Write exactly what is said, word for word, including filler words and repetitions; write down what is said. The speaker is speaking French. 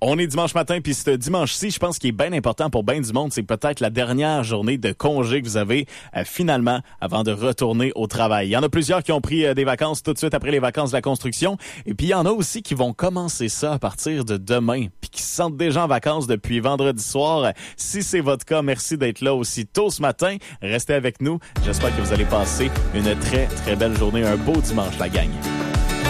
On est dimanche matin, puis ce dimanche-ci, je pense qu'il est bien important pour bien du monde, c'est peut-être la dernière journée de congé que vous avez euh, finalement avant de retourner au travail. Il y en a plusieurs qui ont pris euh, des vacances tout de suite après les vacances de la construction, et puis il y en a aussi qui vont commencer ça à partir de demain, puis qui se sentent déjà en vacances depuis vendredi soir. Si c'est votre cas, merci d'être là aussi tôt ce matin. Restez avec nous. J'espère que vous allez passer une très, très belle journée, un beau dimanche, la gang.